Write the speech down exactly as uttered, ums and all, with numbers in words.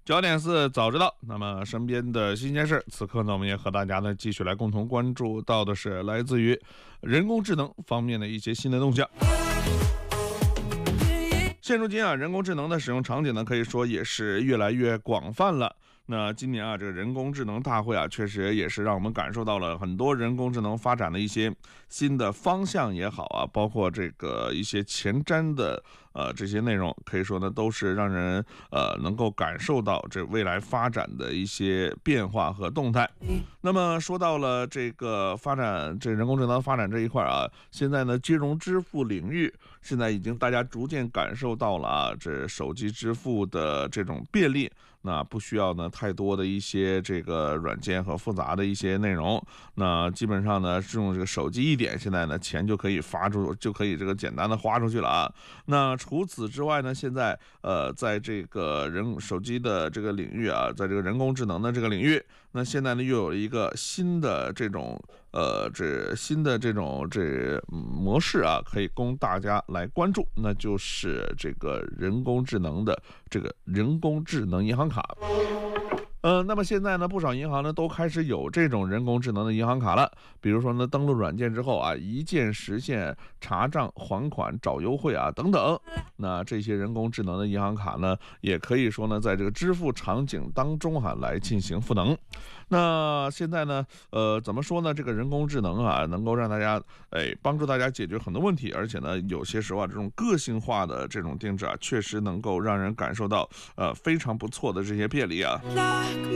焦点四早知道，那么身边的新鲜事，此刻呢，我们也和大家呢继续来共同关注到的是来自于人工智能方面的一些新的动向。现如今啊，人工智能的使用场景呢，可以说也是越来越广泛了。那今年啊，这个人工智能大会啊，确实也是让我们感受到了很多人工智能发展的一些新的方向也好啊，包括这个一些前瞻的呃这些内容，可以说呢都是让人呃能够感受到这未来发展的一些变化和动态。那么说到了这个发展，这人工智能发展这一块啊，现在呢金融支付领域现在已经大家逐渐感受到了啊，这手机支付的这种便利。那不需要呢太多的一些这个软件和复杂的一些内容，那基本上呢是用这个手机一点，现在呢钱就可以发出，就可以这个简单的花出去了啊。那除此之外呢，现在呃在这个人手机的这个领域啊，在这个人工智能的这个领域，那现在呢又有一个新的这种呃这新的这种这模式啊，可以供大家来关注，那就是这个人工智能的这个人工智能银行卡。呃，那么现在呢，不少银行呢都开始有这种人工智能的银行卡了。比如说呢，登录软件之后啊，一键实现查账、还款、找优惠啊等等。那这些人工智能的银行卡呢，也可以说呢，在这个支付场景当中哈、啊、来进行赋能。那现在呢，呃，怎么说呢？这个人工智能啊，能够让大家哎帮助大家解决很多问题，而且呢，有些时候啊，这种个性化的这种定制啊，确实能够让人感受到呃非常不错的这些便利啊。